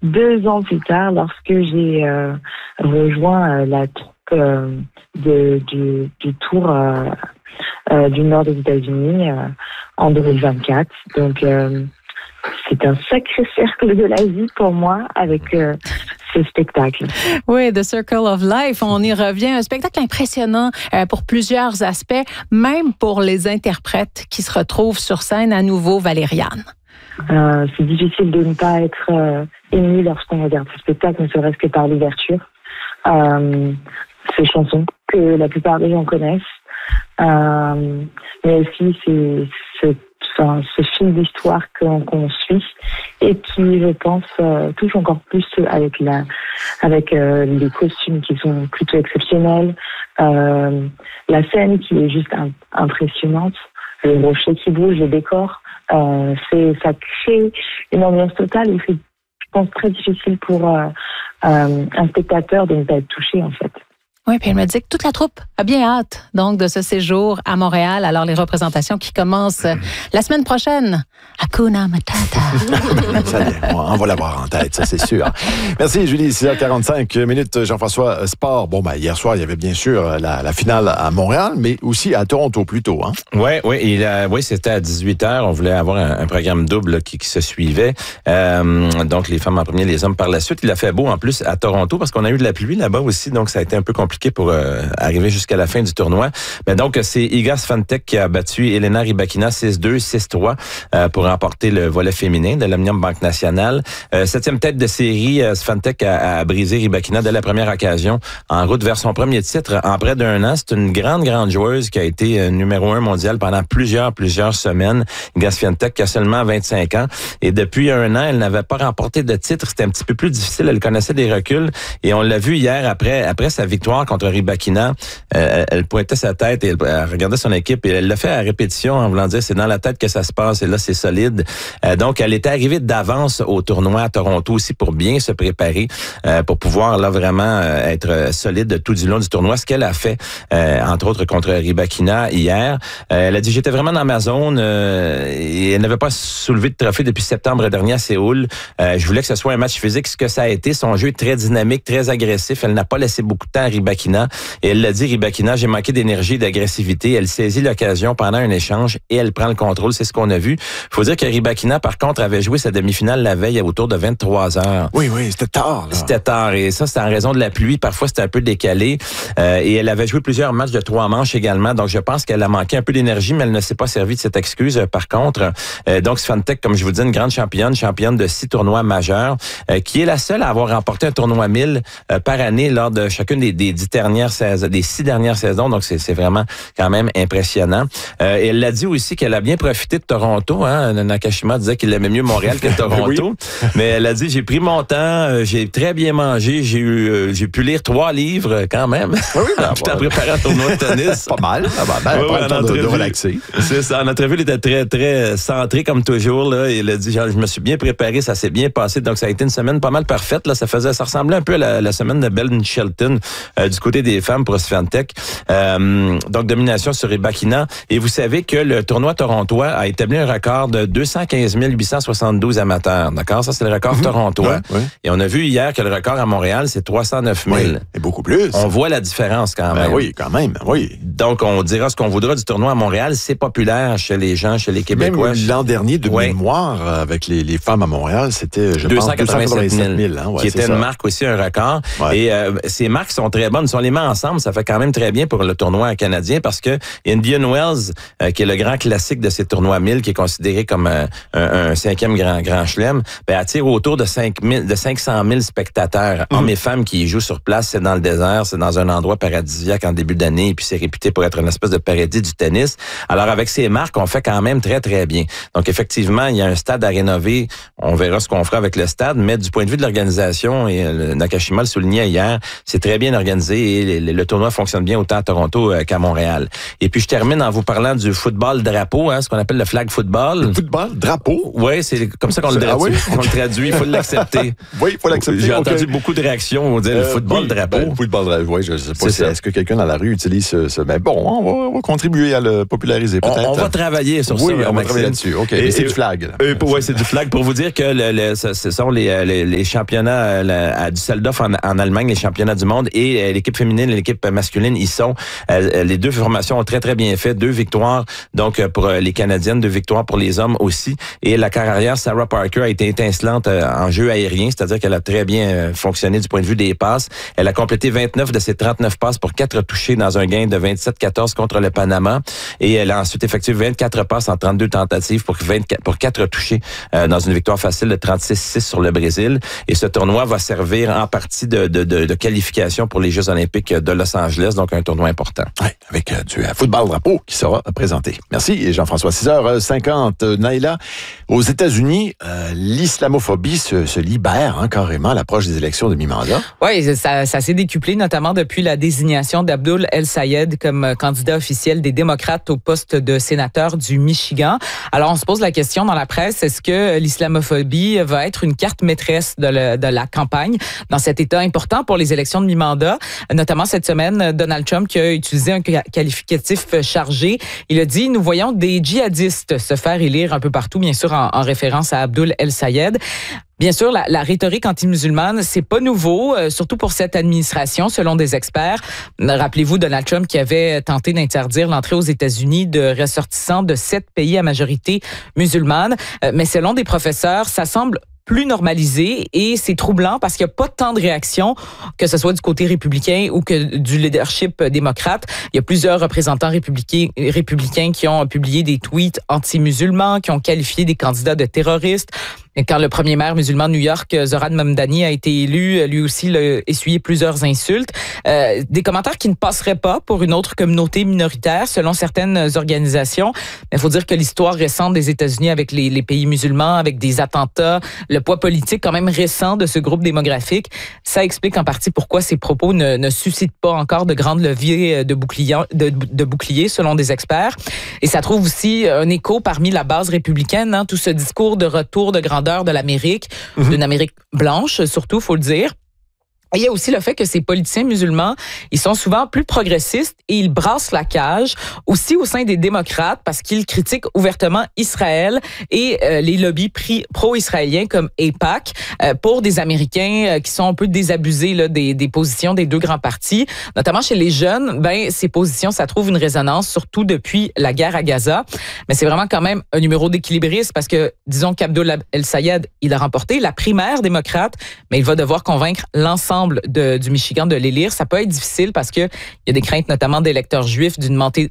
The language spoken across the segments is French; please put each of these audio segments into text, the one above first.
2 ans plus tard, lorsque j'ai rejoint la troupe du Tour du nord des États-Unis en 2024. Donc, c'est un sacré cercle de la vie pour moi avec ce spectacle. Oui, The Circle of Life, on y revient. Un spectacle impressionnant pour plusieurs aspects, même pour les interprètes qui se retrouvent sur scène à nouveau, Valériane. C'est difficile de ne pas être ému lorsqu'on regarde ce spectacle, ne serait-ce que par l'ouverture. Ces chansons que la plupart des gens connaissent, mais aussi ce film d'histoire qu'on suit et qui, je pense, touche encore plus avec les costumes qui sont plutôt exceptionnels, la scène qui est juste impressionnante, le rocher qui bouge, les décors, ça crée une ambiance totale et c'est, je pense, très difficile pour un spectateur de ne pas être touché, en fait. Oui, puis elle me dit que toute la troupe a bien hâte donc de ce séjour à Montréal. Alors, les représentations qui commencent la semaine prochaine. Hakuna Matata. Ça y est, on va l'avoir en tête, ça c'est sûr. Merci Julie, 6h45 minutes, Jean-François Sport. Bon, hier soir, il y avait bien sûr la finale à Montréal, mais aussi à Toronto plus tôt. Hein? Oui, c'était à 18h. On voulait avoir un programme double qui se suivait. Donc, les femmes en premier, les hommes par la suite. Il a fait beau en plus à Toronto parce qu'on a eu de la pluie là-bas aussi, donc ça a été un peu compliqué pour arriver jusqu'à la fin du tournoi. Mais donc, c'est Iga Swiatek qui a battu Elena Rybakina 6-2, 6-3 pour remporter le volet féminin de l'Omnium Banque Nationale. 7e tête de série, Swiatek a brisé Rybakina dès la première occasion en route vers son premier titre en près d'un an. C'est une grande joueuse qui a été numéro 1 mondial pendant plusieurs semaines. Iga Swiatek qui a seulement 25 ans. Et depuis un an, elle n'avait pas remporté de titre. C'était un petit peu plus difficile. Elle connaissait des reculs. Et on l'a vu hier après sa victoire contre Rybakina. Elle pointait sa tête et elle regardait son équipe et elle l'a fait à répétition en voulant dire c'est dans la tête que ça se passe et là c'est solide. Donc elle était arrivée d'avance au tournoi à Toronto aussi pour bien se préparer pour pouvoir là vraiment être solide tout du long du tournoi. Ce qu'elle a fait entre autres contre Rybakina hier. Elle a dit j'étais vraiment dans ma zone et elle n'avait pas soulevé de trophée depuis septembre dernier à Séoul. Je voulais que ce soit un match physique, ce que ça a été. Son jeu est très dynamique, très agressif. Elle n'a pas laissé beaucoup de temps à Rybakina. Et elle l'a dit, Rybakina, j'ai manqué d'énergie et d'agressivité. Elle saisit l'occasion pendant un échange et elle prend le contrôle. C'est ce qu'on a vu. Il faut dire que Rybakina, par contre, avait joué sa demi-finale la veille autour de 23 heures. Oui, c'était tard. Là. C'était tard. Et ça, c'était en raison de la pluie. Parfois, c'était un peu décalé. Et elle avait joué plusieurs matchs de 3 manches également. Donc, je pense qu'elle a manqué un peu d'énergie, mais elle ne s'est pas servie de cette excuse. Par contre, donc, Swiatek, comme je vous dis, une grande championne de 6 tournois majeurs, qui est la seule à avoir remporté un tournoi 1000 par année lors de chacune des 6 dernières saisons, donc c'est vraiment quand même impressionnant. Et elle l'a dit aussi qu'elle a bien profité de Toronto. Hein? Nakashima disait qu'il aimait mieux Montréal que Toronto. Oui. Mais elle a dit, j'ai pris mon temps, j'ai très bien mangé, j'ai pu lire 3 livres quand même. Oui, tout en préparant un tournoi de tennis. Pas mal. Pas le temps de relaxer. C'est ça. En entrevue, elle était très centrée comme toujours. Là, et elle a dit, je me suis bien préparé, ça s'est bien passé. Donc, ça a été une semaine pas mal parfaite. Là, ça ressemblait un peu à la semaine de Ben Shelton du côté des femmes pour Swiatek. Donc, domination sur Rybakina. Et vous savez que le tournoi torontois a établi un record de 215 872 amateurs. D'accord? Ça, c'est le record torontois. Oui. Et on a vu hier que le record à Montréal, c'est 309 000. Oui, et beaucoup plus. On voit la différence quand même. Oui, quand même, oui. Donc, on dira ce qu'on voudra du tournoi à Montréal. C'est populaire chez les gens, chez les Québécois. Même l'an dernier, de mémoire, avec les femmes à Montréal, c'était, je pense, 287 000. Hein? Ouais, qui était une marque aussi, un record. Ouais. Et ces marques sont très bonnes. Si on les met ensemble, ça fait quand même très bien pour le tournoi canadien parce que Indian Wells, qui est le grand classique de ces tournois 1000, qui est considéré comme un 5e grand chelem, attire autour de 500 000 spectateurs, hommes et femmes qui y jouent sur place. C'est dans le désert, c'est dans un endroit paradisiaque en début d'année, et puis c'est réputé pour être une espèce de paradis du tennis. Alors, avec ces marques, on fait quand même très, très bien. Donc, effectivement, il y a un stade à rénover. On verra ce qu'on fera avec le stade, mais du point de vue de l'organisation, et Nakashima le soulignait hier, c'est très bien organisé. organisé et le tournoi fonctionne bien autant à Toronto qu'à Montréal. Et puis je termine en vous parlant du football drapeau, ce qu'on appelle le flag football. Le football drapeau? Oui, c'est comme ça qu'on le traduit. On le traduit, il faut l'accepter. Oui, il faut l'accepter. J'ai entendu beaucoup de réactions, on dit le football drapeau. Le football drapeau, oui, je ne sais pas est-ce que quelqu'un dans la rue utilise ce... Mais bon, on va contribuer à le populariser peut-être. On va travailler sur ça. Oui, on va travailler là-dessus. OK, mais c'est du flag. Oui, c'est du flag pour vous dire que ce sont les championnats à Düsseldorf en Allemagne, les championnats du monde, et l'équipe féminine et l'équipe masculine, ils sont. Les deux formations ont très, très bien fait. 2 victoires, donc, pour les Canadiennes, 2 victoires pour les hommes aussi. Et la carrière arrière, Sarah Parker, a été étincelante en jeu aérien, c'est-à-dire qu'elle a très bien fonctionné du point de vue des passes. Elle a complété 29 de ses 39 passes pour 4 touchés dans un gain de 27-14 contre le Panama. Et elle a ensuite effectué 24 passes en 32 tentatives pour 4 touchés dans une victoire facile de 36-6 sur le Brésil. Et ce tournoi va servir en partie de qualification pour les Jeux olympiques de Los Angeles, donc un tournoi important. Oui, avec du football drapeau qui sera présenté. Merci Jean-François. 6h50, Naïla. Aux États-Unis, l'islamophobie se libère carrément à l'approche des élections de mi-mandat. Oui, ça s'est décuplé, notamment depuis la désignation d'Abdul El-Sayed comme candidat officiel des démocrates au poste de sénateur du Michigan. Alors, on se pose la question dans la presse, est-ce que l'islamophobie va être une carte maîtresse de la campagne dans cet État important pour les élections de mi-mandat? Notamment cette semaine, Donald Trump qui a utilisé un qualificatif chargé. Il a dit, nous voyons des djihadistes se faire élire un peu partout, bien sûr en référence à Abdul El-Sayed. Bien sûr, la rhétorique anti-musulmane, c'est pas nouveau, surtout pour cette administration, selon des experts. Rappelez-vous Donald Trump qui avait tenté d'interdire l'entrée aux États-Unis de ressortissants de 7 pays à majorité musulmane. Mais selon des professeurs, ça semble plus normalisé et c'est troublant parce qu'il n'y a pas tant de réactions, que ce soit du côté républicain ou que du leadership démocrate. Il y a plusieurs représentants républicains qui ont publié des tweets anti-musulmans, qui ont qualifié des candidats de terroristes. Et quand le premier maire musulman de New York, Zohran Mamdani, a été élu, lui aussi il a essuyé plusieurs insultes. Des commentaires qui ne passeraient pas pour une autre communauté minoritaire, selon certaines organisations. Mais il faut dire que l'histoire récente des États-Unis avec les pays musulmans, avec des attentats, le poids politique quand même récent de ce groupe démographique, ça explique en partie pourquoi ces propos ne suscitent pas encore de grandes leviers de bouclier, selon des experts. Et ça trouve aussi un écho parmi la base républicaine, tout ce discours de retour de grandeur de l'Amérique, d'une Amérique blanche, surtout, faut le dire. Et il y a aussi le fait que ces politiciens musulmans, ils sont souvent plus progressistes et ils brassent la cage, aussi au sein des démocrates, parce qu'ils critiquent ouvertement Israël et les lobbies pro-israéliens comme AIPAC pour des Américains qui sont un peu désabusés là, des positions des deux grands partis. Notamment chez les jeunes, ces positions, ça trouve une résonance, surtout depuis la guerre à Gaza. Mais c'est vraiment quand même un numéro d'équilibriste parce que, disons qu'Abdul El-Sayed, il a remporté la primaire démocrate, mais il va devoir convaincre l'ensemble du Michigan de l'élire. Ça peut être difficile parce que il y a des craintes notamment d'électeurs juifs d'une montée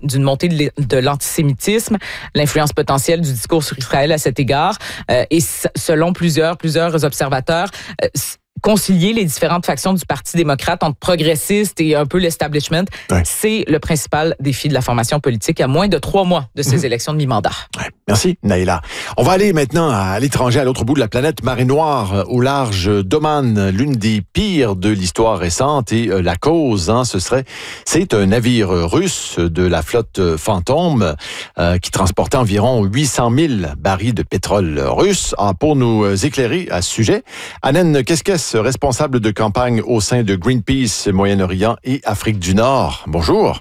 de l'antisémitisme, l'influence potentielle du discours sur Israël à cet égard. Et selon plusieurs observateurs, concilier les différentes factions du Parti démocrate entre progressistes et un peu l'establishment, c'est le principal défi de la formation politique à moins de 3 mois de ces élections de mi-mandat. Ouais. Merci, Naïla. On va aller maintenant à l'étranger, à l'autre bout de la planète, marée noire au large d'Oman, l'une des pires de l'histoire récente. Et la cause, c'est un navire russe de la flotte Fantôme qui transportait environ 800 000 barils de pétrole russe. Pour nous éclairer à ce sujet, Anen Keskes, responsable de campagne au sein de Greenpeace Moyen-Orient et Afrique du Nord. Bonjour.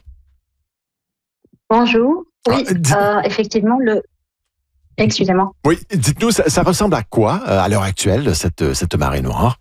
Bonjour. Oui, effectivement, excusez-moi. Oui, dites-nous, ça ressemble à quoi à l'heure actuelle, cette marée noire?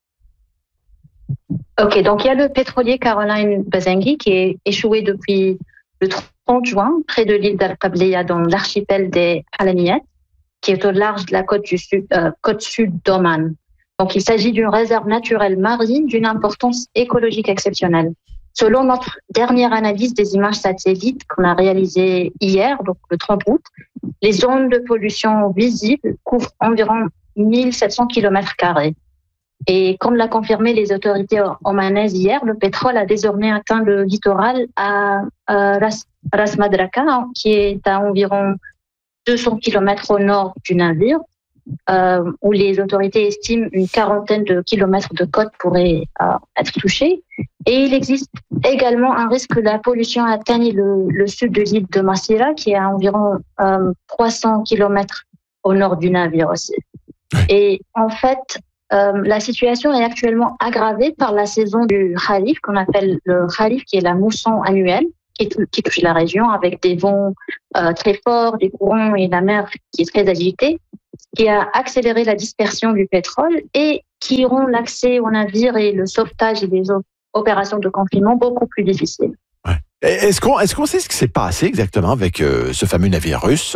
OK, donc il y a le pétrolier Caroline Basengi qui est échoué depuis le 30 juin près de l'île d'Al-Qabliya dans l'archipel des Alamiyat, qui est au large de la côte sud d'Oman. Donc, il s'agit d'une réserve naturelle marine d'une importance écologique exceptionnelle. Selon notre dernière analyse des images satellites qu'on a réalisées hier, donc le 30 août, les zones de pollution visibles couvrent environ 1700 km². Et comme l'a confirmé les autorités omanaises hier, le pétrole a désormais atteint le littoral à Ras Madraka, qui est à environ 200 km au nord du navire. où les autorités estiment une quarantaine de kilomètres de côte pourraient être touchés. Et il existe également un risque que la pollution atteigne le sud de l'île de Massila, qui est à environ 300 kilomètres au nord du navire aussi. Et en fait, la situation est actuellement aggravée par la saison du Khalif, qu'on appelle le Khalif, qui est la mousson annuelle, qui touche la région avec des vents très forts, des courants et la mer qui est très agitée, qui a accéléré la dispersion du pétrole et qui rend l'accès aux navires et le sauvetage et les opérations de confinement beaucoup plus difficiles. Ouais. Est-ce qu'on sait ce qui s'est passé exactement avec ce fameux navire russe?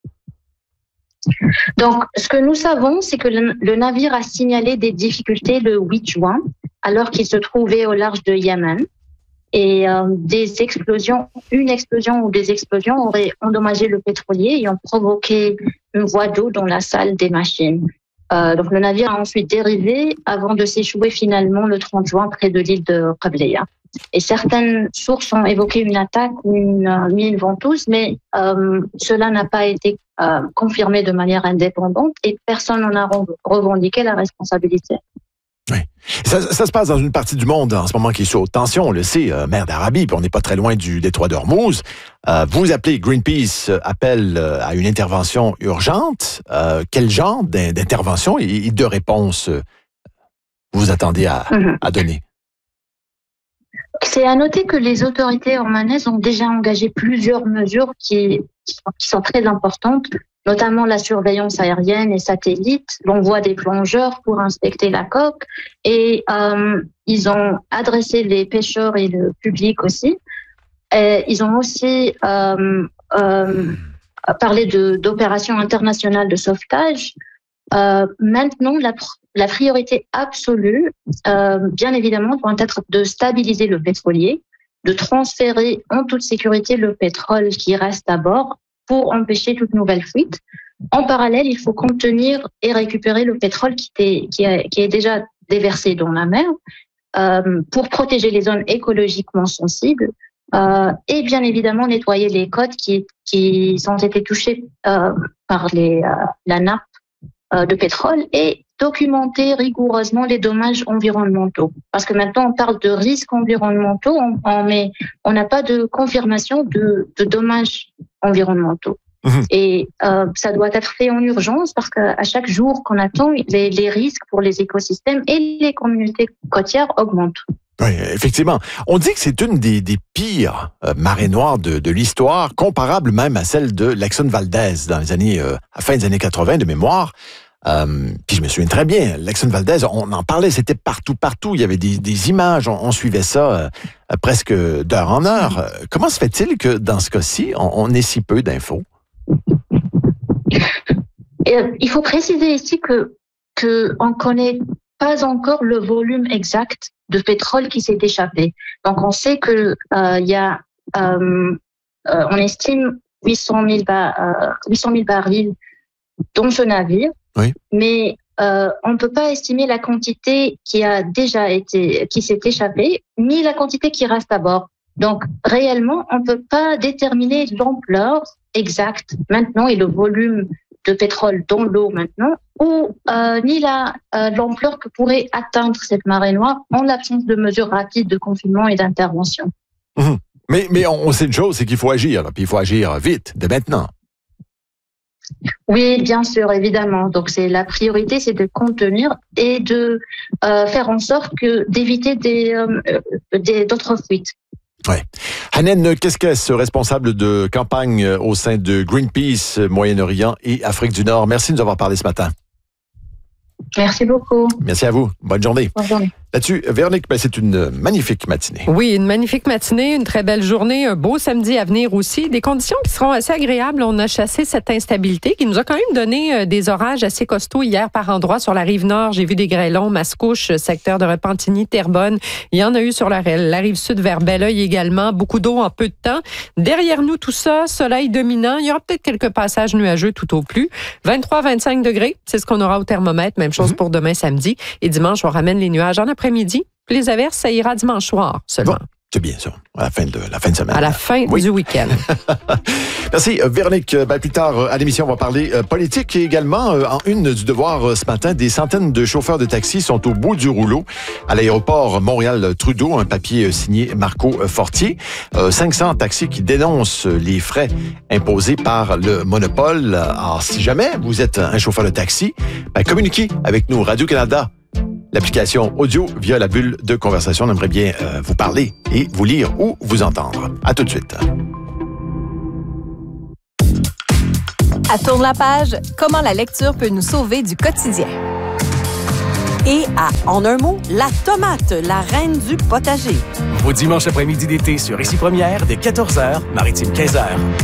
Donc, ce que nous savons, c'est que le navire a signalé des difficultés le 8 juin, alors qu'il se trouvait au large de Yémen. Et une explosion ou des explosions auraient endommagé le pétrolier et ont provoqué une voie d'eau dans la salle des machines. Donc le navire a ensuite dérivé avant de s'échouer finalement le 30 juin près de l'île de Qableya. Et certaines sources ont évoqué une attaque ou une mine ventouse, mais cela n'a pas été confirmé de manière indépendante et personne n'en a revendiqué la responsabilité. Oui. Ça se passe dans une partie du monde en ce moment qui est sous haute tension, on le sait, mer d'Arabie, puis on n'est pas très loin du détroit d'Ormuz. Vous appelez Greenpeace, appelle à une intervention urgente. Quel genre d'intervention et de réponse vous attendez à donner? C'est à noter que les autorités omanaises ont déjà engagé plusieurs mesures qui sont très importantes, notamment la surveillance aérienne et satellite, l'envoi des plongeurs pour inspecter la coque, et ils ont adressé les pêcheurs et le public aussi. Et ils ont aussi parlé d'opérations internationales de sauvetage. Maintenant, la priorité absolue, bien évidemment, doit être de stabiliser le pétrolier, de transférer en toute sécurité le pétrole qui reste à bord pour empêcher toute nouvelle fuite. En parallèle, il faut contenir et récupérer le pétrole qui est déjà déversé dans la mer pour protéger les zones écologiquement sensibles et bien évidemment nettoyer les côtes qui ont été touchées par la nappe de pétrole et documenter rigoureusement les dommages environnementaux. Parce que maintenant, on parle de risques environnementaux, mais on n'a pas de confirmation de dommages environnementaux. Et ça doit être fait en urgence parce qu'à chaque jour qu'on attend, les risques pour les écosystèmes et les communautés côtières augmentent. Oui, effectivement. On dit que c'est une des pires marées noires de l'histoire, comparable même à celle de l'Exxon Valdez dans les années, à fin des années 80 de mémoire. Puis je me souviens très bien, l'Exxon Valdez, on en parlait, c'était partout. Il y avait des images, on suivait ça presque d'heure en heure. Comment se fait-il que dans ce cas-ci, on ait si peu d'infos? Il faut préciser ici que on connaît pas encore le volume exact de pétrole qui s'est échappé. Donc on sait que on estime 800 000 barils dans ce navire, oui. Mais on ne peut pas estimer la quantité qui s'est échappée, ni la quantité qui reste à bord. Donc réellement, on ne peut pas déterminer l'ampleur exacte maintenant et le volume de pétrole dans l'eau maintenant, ou ni l'ampleur que pourrait atteindre cette marée noire en l'absence de mesures rapides de confinement et d'intervention. Mais on sait une chose, c'est qu'il faut agir, puis il faut agir vite, dès maintenant. Oui, bien sûr, évidemment. Donc la priorité, c'est de contenir et de faire en sorte d'éviter d'autres fuites. Ouais. Hanen, qu'est-ce responsable de campagne au sein de Greenpeace, Moyen-Orient et Afrique du Nord? Merci de nous avoir parlé ce matin. Merci beaucoup. Merci à vous. Bonne journée. Bonne journée. Là-dessus, Véronique, c'est une magnifique matinée. Oui, une magnifique matinée, une très belle journée, un beau samedi à venir aussi. Des conditions qui seront assez agréables. On a chassé cette instabilité qui nous a quand même donné des orages assez costauds hier par endroits sur la rive nord. J'ai vu des grêlons, Mascouche, secteur de Repentigny, Terrebonne. Il y en a eu sur la rive sud vers Belleuil également. Beaucoup d'eau en peu de temps. Derrière nous, tout ça, soleil dominant. Il y aura peut-être quelques passages nuageux tout au plus. 23-25 degrés, c'est ce qu'on aura au thermomètre. Même chose pour demain samedi. Et dimanche, on ramène les nuages en après-midi. Les averses, ça ira dimanche soir seulement. Bon. C'est bien ça, à la fin de semaine. À la fin du week-end. Merci, Véronique. Plus tard à l'émission, on va parler politique et également en une du Devoir ce matin. Des centaines de chauffeurs de taxi sont au bout du rouleau à l'aéroport Montréal-Trudeau, un papier signé Marco Fortier. 500 taxis qui dénoncent les frais imposés par le monopole. Alors, si jamais vous êtes un chauffeur de taxi, communiquez avec nous, Radio-Canada. L'application audio via la bulle de conversation. On aimerait bien vous parler et vous lire ou vous entendre. À tout de suite. À Tourne la page, comment la lecture peut nous sauver du quotidien. Et à En un mot, la tomate, la reine du potager. Vos dimanches après-midi d'été sur Ici Première, dès 14h, Maritime 15h.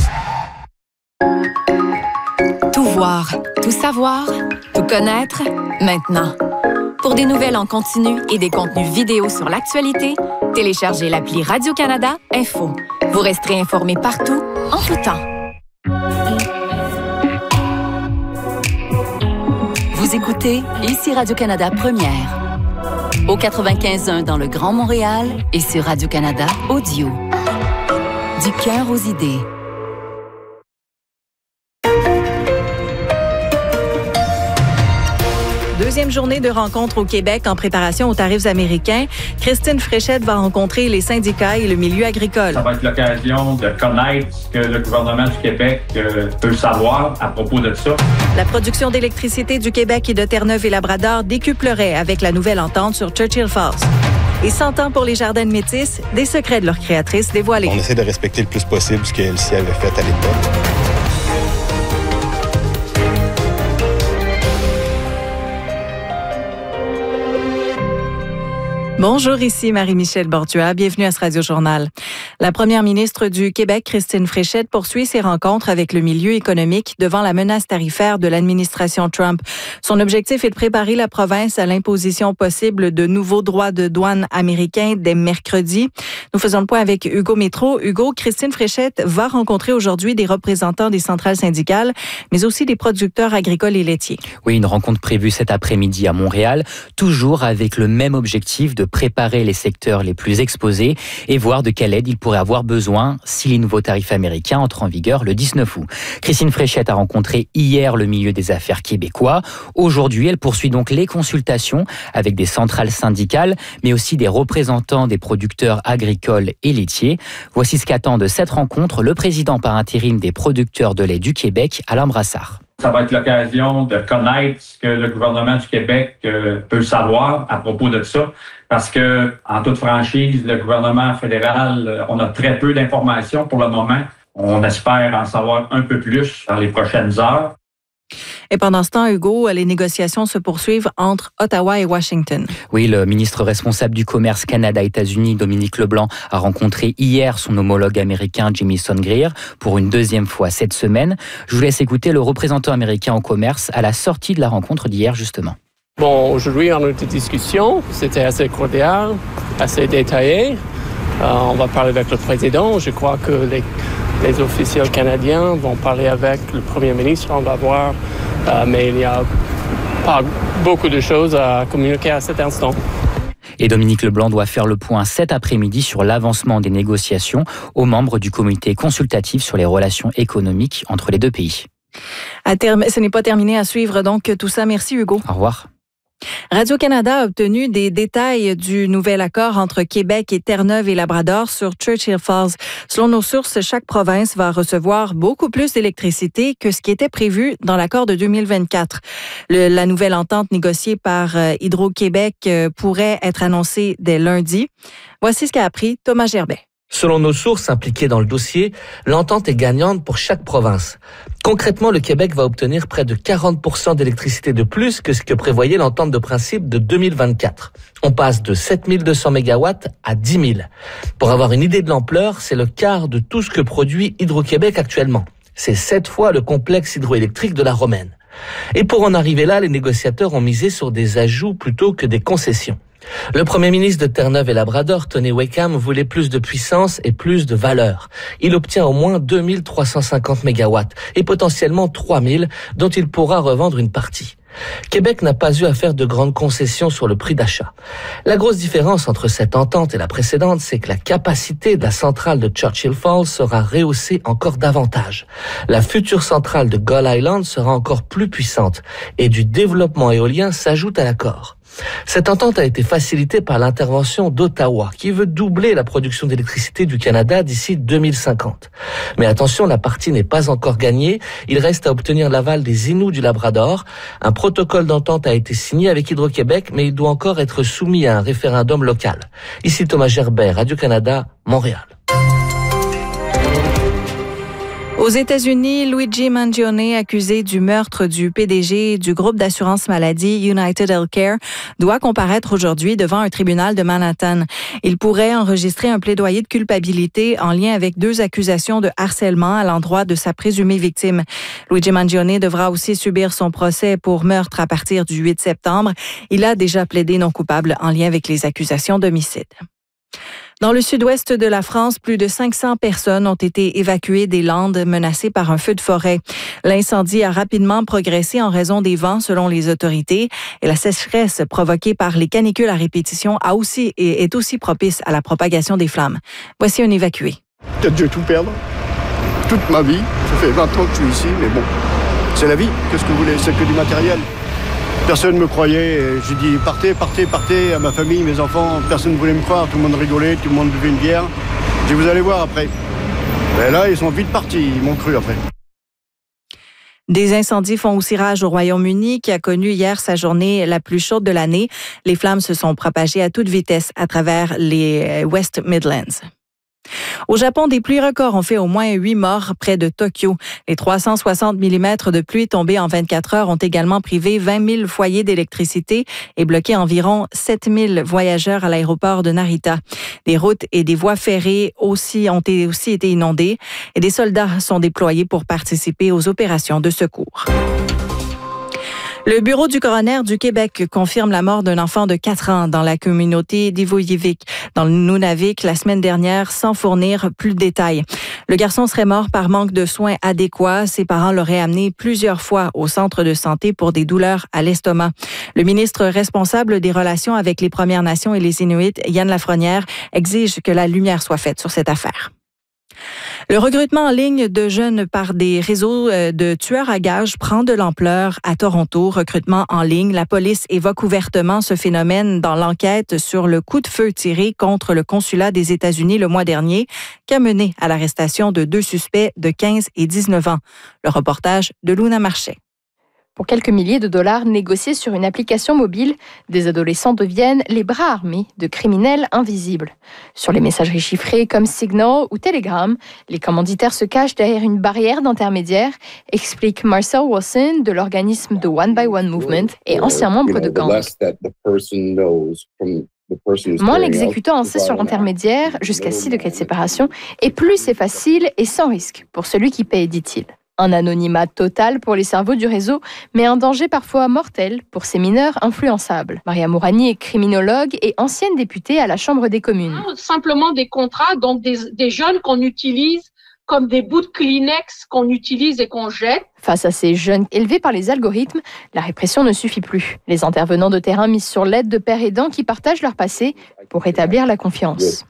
Tout voir, tout savoir, tout connaître, maintenant. Pour des nouvelles en continu et des contenus vidéo sur l'actualité, téléchargez l'appli Radio-Canada Info. Vous resterez informés partout, en tout temps. Vous écoutez Ici Radio-Canada Première. Au 95.1 dans le Grand Montréal et sur Radio-Canada Audio. Du cœur aux idées. Deuxième journée de rencontre au Québec en préparation aux tarifs américains. Christine Fréchette va rencontrer les syndicats et le milieu agricole. Ça va être l'occasion de connaître ce que le gouvernement du Québec peut savoir à propos de ça. La production d'électricité du Québec et de Terre-Neuve et Labrador décuplerait avec la nouvelle entente sur Churchill Falls. Et 100 ans pour les jardins de métis, des secrets de leur créatrice dévoilés. On essaie de respecter le plus possible ce qu'Elsie avait fait à l'époque. Bonjour, ici Marie-Michel Borduas. Bienvenue à ce Radio-Journal. La première ministre du Québec, Christine Fréchette, poursuit ses rencontres avec le milieu économique devant la menace tarifaire de l'administration Trump. Son objectif est de préparer la province à l'imposition possible de nouveaux droits de douane américains dès mercredi. Nous faisons le point avec Hugo Métro. Hugo, Christine Fréchette va rencontrer aujourd'hui des représentants des centrales syndicales, mais aussi des producteurs agricoles et laitiers. Oui, une rencontre prévue cet après-midi à Montréal, toujours avec le même objectif de préparer les secteurs les plus exposés et voir de quelle aide ils pourraient avoir besoin si les nouveaux tarifs américains entrent en vigueur le 19 août. Christine Fréchette a rencontré hier le milieu des affaires québécois. Aujourd'hui, elle poursuit donc les consultations avec des centrales syndicales, mais aussi des représentants des producteurs agricoles et laitiers. Voici ce qu'attend de cette rencontre le président par intérim des producteurs de lait du Québec, Alain Brassard. Ça va être l'occasion de connaître ce que le gouvernement du Québec peut savoir à propos de ça. Parce que, en toute franchise, le gouvernement fédéral, on a très peu d'informations pour le moment. On espère en savoir un peu plus dans les prochaines heures. Et pendant ce temps, Hugo, les négociations se poursuivent entre Ottawa et Washington. Oui, le ministre responsable du commerce Canada-États-Unis, Dominique Leblanc, a rencontré hier son homologue américain Jamieson Greer pour une deuxième fois cette semaine. Je vous laisse écouter le représentant américain au commerce à la sortie de la rencontre d'hier, justement. Bon, aujourd'hui, on a eu des discussions. C'était assez cordial, assez détaillé. On va parler avec le président. Je crois que les officiels canadiens vont parler avec le premier ministre. On va voir. Mais il n'y a pas beaucoup de choses à communiquer à cet instant. Et Dominique Leblanc doit faire le point cet après-midi sur l'avancement des négociations aux membres du comité consultatif sur les relations économiques entre les deux pays. Ce n'est pas terminé à suivre, donc tout ça. Merci Hugo. Au revoir. Radio-Canada a obtenu des détails du nouvel accord entre Québec et Terre-Neuve et Labrador sur Churchill Falls. Selon nos sources, chaque province va recevoir beaucoup plus d'électricité que ce qui était prévu dans l'accord de 2024. La nouvelle entente négociée par Hydro-Québec pourrait être annoncée dès lundi. Voici ce qu'a appris Thomas Gerbet. Selon nos sources impliquées dans le dossier, l'entente est gagnante pour chaque province. Concrètement, le Québec va obtenir près de 40% d'électricité de plus que ce que prévoyait l'entente de principe de 2024. On passe de 7200 MW à 10 000. Pour avoir une idée de l'ampleur, c'est le quart de tout ce que produit Hydro-Québec actuellement. C'est 7 fois le complexe hydroélectrique de la Romaine. Et pour en arriver là, les négociateurs ont misé sur des ajouts plutôt que des concessions. Le premier ministre de Terre-Neuve et Labrador, Tony Wakeham, voulait plus de puissance et plus de valeur. Il obtient au moins 2350 MW et potentiellement 3000 dont il pourra revendre une partie. Québec n'a pas eu à faire de grandes concessions sur le prix d'achat. La grosse différence entre cette entente et la précédente, c'est que la capacité de la centrale de Churchill Falls sera rehaussée encore davantage. La future centrale de Gull Island sera encore plus puissante et du développement éolien s'ajoute à l'accord. Cette entente a été facilitée par l'intervention d'Ottawa, qui veut doubler la production d'électricité du Canada d'ici 2050. Mais attention, la partie n'est pas encore gagnée. Il reste à obtenir l'aval des Inuits du Labrador. Un protocole d'entente a été signé avec Hydro-Québec, mais il doit encore être soumis à un référendum local. Ici Thomas Gerbert, Radio-Canada, Montréal. Aux États-Unis, Luigi Mangione, accusé du meurtre du PDG du groupe d'assurance maladie United Healthcare, doit comparaître aujourd'hui devant un tribunal de Manhattan. Il pourrait enregistrer un plaidoyer de culpabilité en lien avec 2 accusations de harcèlement à l'endroit de sa présumée victime. Luigi Mangione devra aussi subir son procès pour meurtre à partir du 8 septembre. Il a déjà plaidé non coupable en lien avec les accusations d'homicide. Dans le sud-ouest de la France, plus de 500 personnes ont été évacuées des Landes menacées par un feu de forêt. L'incendie a rapidement progressé en raison des vents selon les autorités et la sécheresse provoquée par les canicules à répétition est aussi propice à la propagation des flammes. Voici un évacué. Peut-être je vais tout perdre. Toute ma vie. Ça fait 20 ans que je suis ici, mais bon, c'est la vie. Qu'est-ce que vous voulez? C'est que du matériel. Personne ne me croyait. J'ai dit partez, partez, partez à ma famille, mes enfants. Personne ne voulait me croire. Tout le monde rigolait, tout le monde buvait une bière. J'ai dit vous allez voir après. Mais là, ils sont vite partis. Ils m'ont cru après. Des incendies font aussi rage au Royaume-Uni, qui a connu hier sa journée la plus chaude de l'année. Les flammes se sont propagées à toute vitesse à travers les West Midlands. Au Japon, des pluies records ont fait au moins 8 morts près de Tokyo. Les 360 mm de pluie tombés en 24 heures ont également privé 20 000 foyers d'électricité et bloqué environ 7 000 voyageurs à l'aéroport de Narita. Des routes et des voies ferrées ont aussi été inondées et des soldats sont déployés pour participer aux opérations de secours. Le bureau du coroner du Québec confirme la mort d'un enfant de 4 ans dans la communauté d'Ivoyivik, dans le Nunavik, la semaine dernière, sans fournir plus de détails. Le garçon serait mort par manque de soins adéquats. Ses parents l'auraient amené plusieurs fois au centre de santé pour des douleurs à l'estomac. Le ministre responsable des relations avec les Premières Nations et les Inuits, Yann Lafrenière, exige que la lumière soit faite sur cette affaire. Le recrutement en ligne de jeunes par des réseaux de tueurs à gages prend de l'ampleur à Toronto. Recrutement en ligne, la police évoque ouvertement ce phénomène dans l'enquête sur le coup de feu tiré contre le consulat des États-Unis le mois dernier, qui a mené à l'arrestation de 2 suspects de 15 et 19 ans. Le reportage de Luna Marchais. Pour quelques milliers de dollars négociés sur une application mobile, des adolescents deviennent les bras armés de criminels invisibles. Sur les messageries chiffrées comme Signal ou Telegram, les commanditaires se cachent derrière une barrière d'intermédiaire, explique Marcel Wilson de l'organisme The One by One Movement et ancien membre de gang. Moins l'exécutant en sait sur l'intermédiaire, jusqu'à 6 degrés de séparation, et plus c'est facile et sans risque pour celui qui paye, dit-il. Un anonymat total pour les cerveaux du réseau, mais un danger parfois mortel pour ces mineurs influençables. Maria Mourani est criminologue et ancienne députée à la Chambre des communes. Simplement des contrats, donc des jeunes qu'on utilise comme des bouts de Kleenex qu'on utilise et qu'on jette. Face à ces jeunes élevés par les algorithmes, la répression ne suffit plus. Les intervenants de terrain misent sur l'aide de pères aidants qui partagent leur passé pour rétablir la confiance.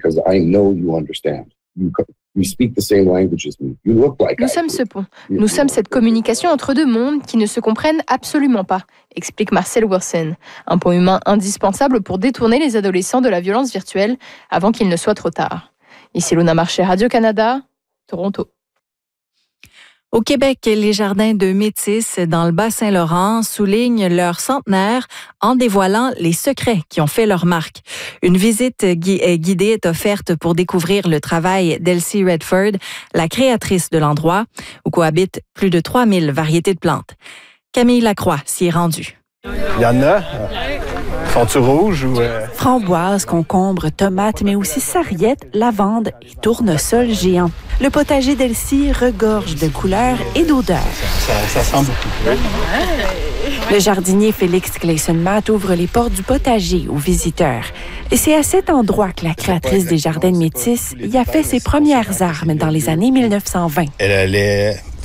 Nous sommes ce pont. Nous sommes cette communication entre deux mondes qui ne se comprennent absolument pas, explique Marcel Wilson. Un pont humain indispensable pour détourner les adolescents de la violence virtuelle avant qu'il ne soit trop tard. Ici Luna Marchais, Radio-Canada, Toronto. Au Québec, les jardins de Métis dans le Bas-Saint-Laurent soulignent leur centenaire en dévoilant les secrets qui ont fait leur marque. Une visite guidée est offerte pour découvrir le travail d'Elsie Redford, la créatrice de l'endroit, où cohabitent plus de 3000 variétés de plantes. Camille Lacroix s'y est rendue. Il y en a. Sont-tu rouges ou... Framboises, concombres, tomates, mais aussi sarriette, lavande et tournesol géant. Le potager d'Elsie regorge de couleurs et d'odeurs. Ça sent beaucoup. Le jardinier Félix Clayson-Matt ouvre les portes du potager aux visiteurs. Et c'est à cet endroit que la créatrice des Jardins de Métis y a fait ses premières armes dans les années 1920. Elle allait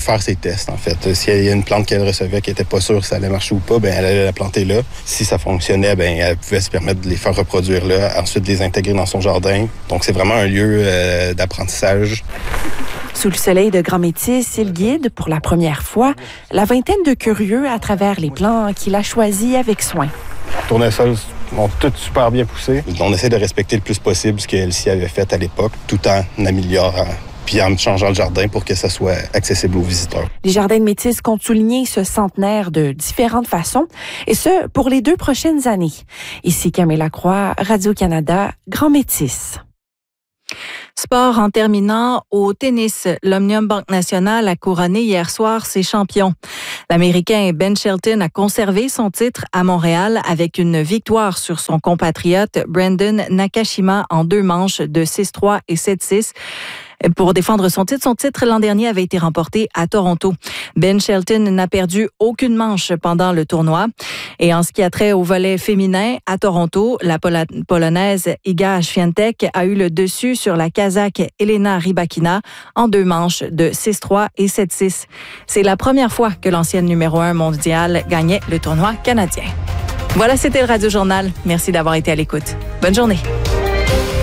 faire ses tests, en fait. S'il y a une plante qu'elle recevait qui n'était pas sûre si ça allait marcher ou pas, ben elle allait la planter là. Si ça fonctionnait, ben elle pouvait se permettre de les faire reproduire là, ensuite de les intégrer dans son jardin. Donc, c'est vraiment un lieu d'apprentissage. Sous le soleil de Grand Métis, il guide, pour la première fois, la vingtaine de curieux à travers les plants qu'il a choisis avec soin. Les tournesols ont toutes super bien poussé. On essaie de respecter le plus possible ce qu'Elsie avait fait à l'époque, tout en améliorant puis en changeant le jardin pour que ça soit accessible aux visiteurs. Les Jardins de Métis comptent souligner ce centenaire de différentes façons, et ce, pour les 2 prochaines années. Ici Camille Lacroix, Radio-Canada, Grand Métis. Sport en terminant au tennis. L'Omnium Banque Nationale a couronné hier soir ses champions. L'Américain Ben Shelton a conservé son titre à Montréal avec une victoire sur son compatriote Brandon Nakashima en 2 manches de 6-3 et 7-6. Pour défendre son titre l'an dernier avait été remporté à Toronto. Ben Shelton n'a perdu aucune manche pendant le tournoi. Et en ce qui a trait au volley féminin, à Toronto, la Polonaise Iga Świątek a eu le dessus sur la Kazakh Elena Rybakina en 2 manches de 6-3 et 7-6. C'est la première fois que l'ancienne numéro 1 mondiale gagnait le tournoi canadien. Voilà, c'était le Radio Journal. Merci d'avoir été à l'écoute. Bonne journée.